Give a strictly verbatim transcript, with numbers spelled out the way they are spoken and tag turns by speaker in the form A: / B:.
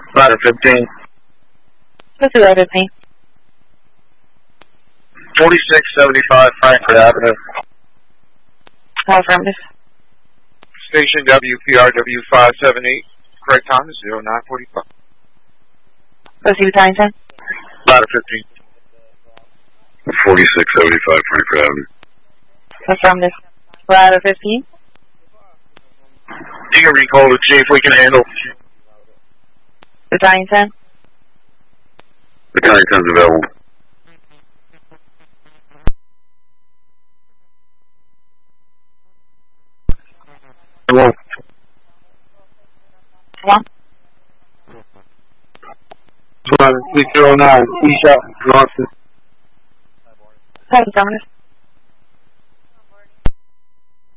A: Ladder fifteen.
B: What's the ladder fifteen?
A: forty-six seventy-five Frankfurt Avenue.
B: Affirmative.
C: Station W P R W five seven eight. Correct time is zero nine forty-five.
B: Proceed with time, ten.
A: Ladder fifteen. forty-six seventy-five Frankfurt Avenue.
B: Affirmative. Ladder fifteen.
A: You can recall the chief, we can handle.
B: Battalion ten.
A: Battalion ten's available. Hello.
B: Hello?
A: six zero nine, East Johnson.
B: Affirmative.